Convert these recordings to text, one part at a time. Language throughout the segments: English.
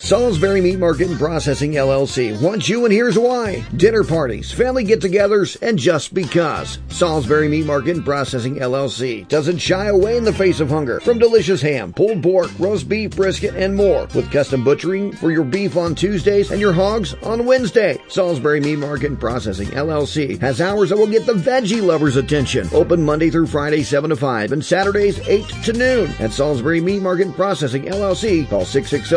Salisbury Meat Market and Processing LLC wants you, and here's why. Dinner parties, family get-togethers, and just because. Salisbury Meat Market and Processing LLC doesn't shy away in the face of hunger from delicious ham, pulled pork, roast beef, brisket, and more, with custom butchering for your beef on Tuesdays and your hogs on Wednesday. Salisbury Meat Market and Processing LLC has hours that will get the veggie lovers' attention. Open Monday through Friday 7 to 5 and Saturdays 8 to noon. At Salisbury Meat Market and Processing LLC, call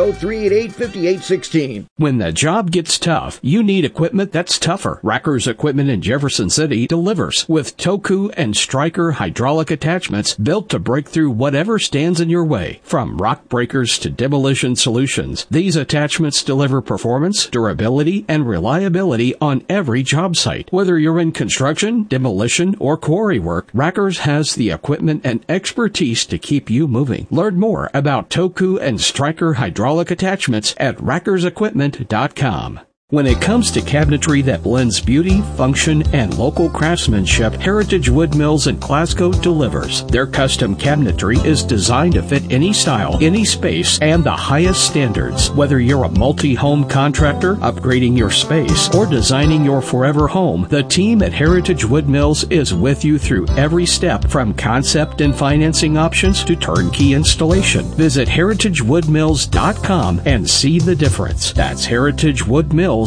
660-388-5816. When the job gets tough, you need equipment that's tougher. Racker's Equipment in Jefferson City delivers with Toku and Stryker hydraulic attachments built to break through whatever stands in your way. From rock breakers to demolition solutions, these attachments deliver performance, durability, and reliability on every job site. Whether you're in construction, demolition, or quarry work, Rackers has the equipment and expertise to keep you moving. Learn more about Toku and Stryker hydraulic attachments at rackersequipment.com. When it comes to cabinetry that blends beauty, function, and local craftsmanship, Heritage Wood Mills in Glasgow delivers. Their custom cabinetry is designed to fit any style, any space, and the highest standards. Whether you're a multi-home contractor, upgrading your space, or designing your forever home, the team at Heritage Wood Mills is with you through every step, from concept and financing options to turnkey installation. Visit heritagewoodmills.com and see the difference. That's heritagewoodmills.com.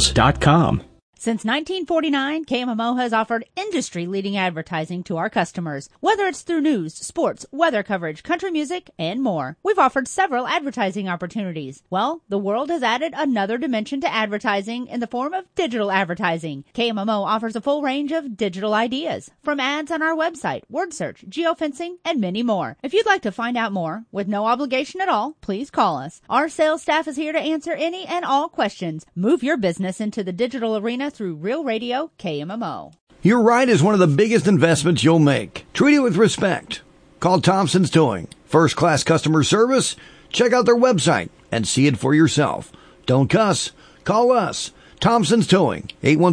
Since 1949, KMMO has offered industry-leading advertising to our customers, whether it's through news, sports, weather coverage, country music, and more. We've offered several advertising opportunities. Well, the world has added another dimension to advertising in the form of digital advertising. KMMO offers a full range of digital ideas, from ads on our website, word search, geofencing, and many more. If you'd like to find out more, with no obligation at all, please call us. Our sales staff is here to answer any and all questions. Move your business into the digital arena through Real Radio KMMO. Your ride is one of the biggest investments you'll make. Treat it with respect. Call Thompson's Towing. First-class customer service? Check out their website and see it for yourself. Don't cuss. Call us. Thompson's Towing,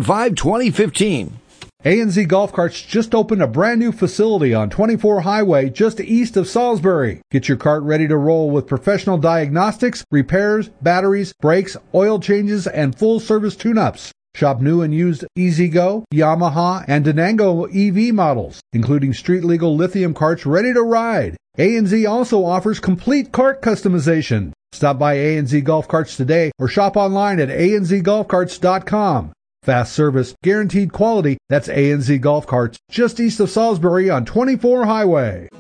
815-2015. A&Z Golf Carts just opened a brand new facility on 24 Highway just east of Salisbury. Get your cart ready to roll with professional diagnostics, repairs, batteries, brakes, oil changes, and full-service tune-ups. Shop new and used E-Z-Go, Yamaha, and Denango EV models, including street-legal lithium carts ready to ride. A&Z also offers complete cart customization. Stop by A&Z Golf Carts today or shop online at anzgolfcarts.com. Fast service, guaranteed quality. That's A&Z Golf Carts, just east of Salisbury on 24 Highway.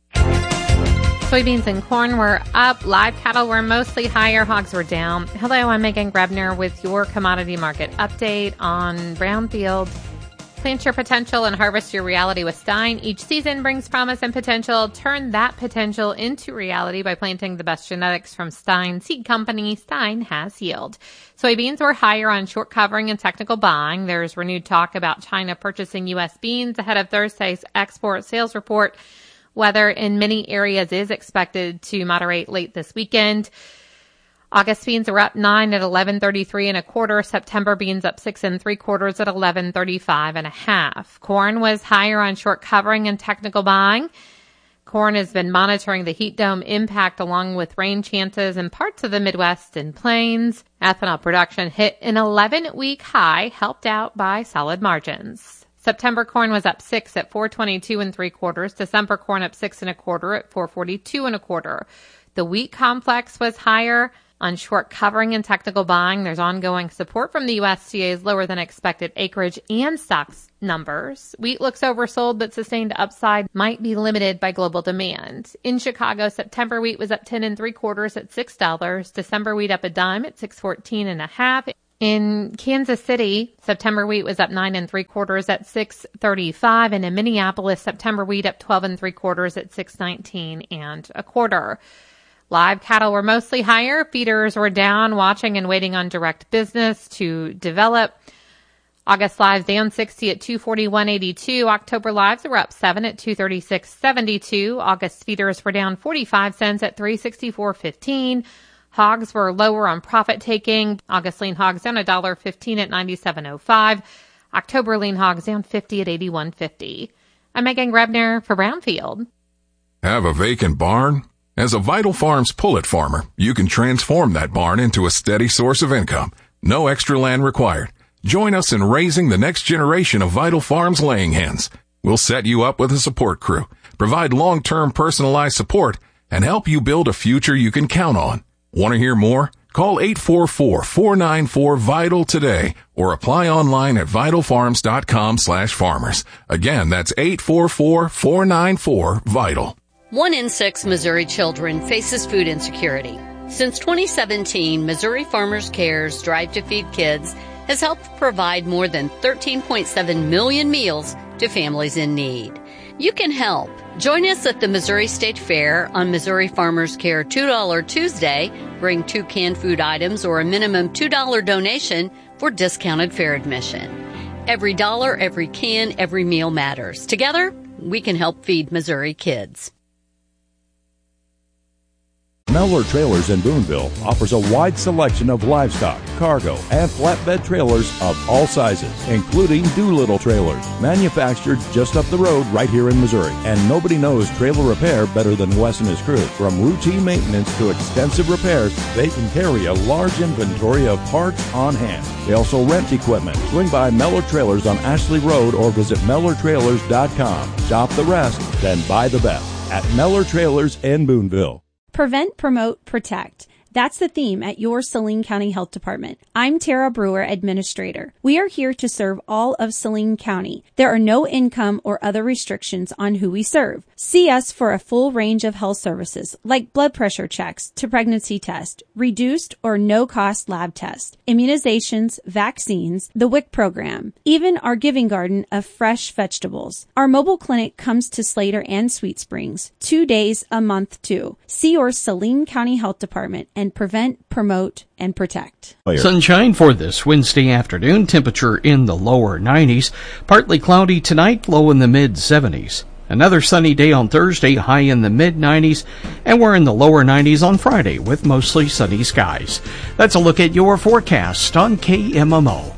Soybeans and corn were up. Live cattle were mostly higher. Hogs were down. Hello, I'm Megan Grebner with your commodity market update on Brownfield. Plant your potential and harvest your reality with Stein. Each season brings promise and potential. Turn that potential into reality by planting the best genetics from Stein Seed Company. Stein has yield. Soybeans were higher on short covering and technical buying. There's renewed talk about China purchasing U.S. beans ahead of Thursday's export sales report. Weather in many areas is expected to moderate late this weekend. August beans are up 9 at 11.33 and a quarter. September beans up 6 3/4 at 11.35 and a half. Corn was higher on short covering and technical buying. Corn has been monitoring the heat dome impact along with rain chances in parts of the Midwest and Plains. Ethanol production hit an 11-week high, helped out by solid margins. September corn was up 6 at 4.22 3/4. December corn up 6 1/4 at 4.42 1/4. The wheat complex was higher on short covering and technical buying. There's ongoing support from the USDA's lower than expected acreage and stocks numbers. Wheat looks oversold, but sustained upside might be limited by global demand. In Chicago, September wheat was up 10 3/4 at $6. December wheat up a dime at 6.14 1/2. In Kansas City, September wheat was up 9 3/4 at 6.35, and in Minneapolis, September wheat up 12 3/4 at 6.19 1/4. Live cattle were mostly higher. Feeders were down, watching and waiting on direct business to develop. August lives down 60 at 241.82. October lives were up 7 at 236.72. August feeders were down 45 cents at 364.15. Hogs were lower on profit taking. August lean hogs down $1.15 at 97.05. October lean hogs down 50 at 81.50. I'm Megan Grebner for Brownfield. Have a vacant barn? As a Vital Farms pullet farmer, you can transform that barn into a steady source of income. No extra land required. Join us in raising the next generation of Vital Farms laying hens. We'll set you up with a support crew, provide long-term personalized support, and help you build a future you can count on. Want to hear more? Call 844-494-VITAL today or apply online at vitalfarms.com/farmers. Again, that's 844-494-VITAL. 1 in 6 Missouri children faces food insecurity. Since 2017, Missouri Farmers Care's Drive to Feed Kids has helped provide more than 13.7 million meals to families in need. You can help. Join us at the Missouri State Fair on Missouri Farmers Care $2 Tuesday. Bring 2 canned food items or a minimum $2 donation for discounted fair admission. Every dollar, every can, every meal matters. Together, we can help feed Missouri kids. Mellor Trailers in Boonville offers a wide selection of livestock, cargo, and flatbed trailers of all sizes, including Doolittle trailers, manufactured just up the road right here in Missouri. And nobody knows trailer repair better than Wes and his crew. From routine maintenance to extensive repairs, they can carry a large inventory of parts on hand. They also rent equipment. Swing by Mellor Trailers on Ashley Road or visit MellorTrailers.com. Shop the rest, then buy the best at Mellor Trailers in Boonville. Prevent, promote, protect. That's the theme at your Saline County Health Department. I'm Tara Brewer, Administrator. We are here to serve all of Saline County. There are no income or other restrictions on who we serve. See us for a full range of health services like blood pressure checks to pregnancy test, reduced or no-cost lab tests, immunizations, vaccines, the WIC program, even our giving garden of fresh vegetables. Our mobile clinic comes to Slater and Sweet Springs 2 days a month too. See your Saline County Health Department and prevent, promote, and protect. Sunshine for this Wednesday afternoon, temperature in the lower 90s. Partly cloudy tonight, low in the mid-70s. Another sunny day on Thursday, high in the mid-90s. And we're in the lower 90s on Friday with mostly sunny skies. That's a look at your forecast on KMMO.